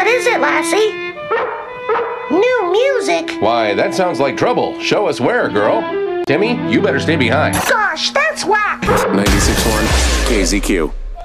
is it, Lassie? New music? Why, that sounds like trouble. Show us where, girl. Timmy, you better stay behind. Gosh, that's whack! 96.1 KZQ.